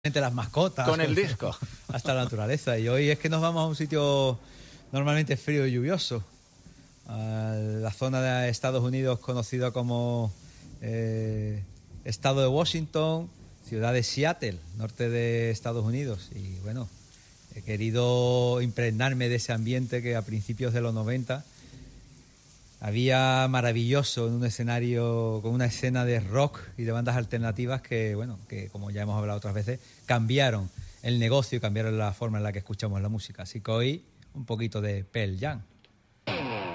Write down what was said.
las mascotas. Con el disco. Hasta la naturaleza. Y hoy es que nos vamos a un sitio normalmente frío y lluvioso. A la zona de Estados Unidos conocida como Estado de Washington, ciudad de Seattle, norte de Estados Unidos. Y bueno, he querido impregnarme de ese ambiente que a principios de los 90 había maravilloso en un escenario con una escena de rock y de bandas alternativas que, bueno, que como ya hemos hablado otras veces, cambiaron el negocio y cambiaron la forma en la que escuchamos la música. Así que hoy un poquito de Pearl Jam.